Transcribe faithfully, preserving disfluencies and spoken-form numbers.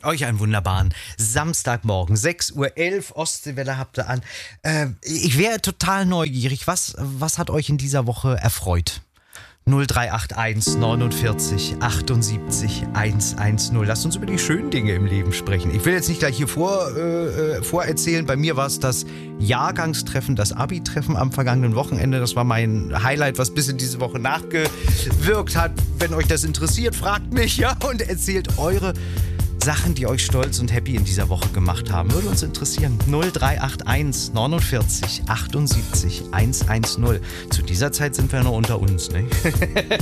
Euch einen wunderbaren Samstagmorgen, sechs Uhr elf, Ostseewelle habt ihr an. Äh, ich wäre total neugierig, was, was hat euch in dieser Woche erfreut? null drei acht eins neunundvierzig achtundsiebzig hundertzehn. Lasst uns über die schönen Dinge im Leben sprechen. Ich will jetzt nicht gleich hier vor, äh, vorerzählen. Bei mir war es das Jahrgangstreffen, das Abi-Treffen am vergangenen Wochenende. Das war mein Highlight, was bis in diese Woche nachgewirkt hat. Wenn euch das interessiert, fragt mich, ja, und erzählt eure Sachen, die euch stolz und happy in dieser Woche gemacht haben. Würde uns interessieren. null drei acht eins neunundvierzig achtundsiebzig hundertzehn. Zu dieser Zeit sind wir noch unter uns, ne?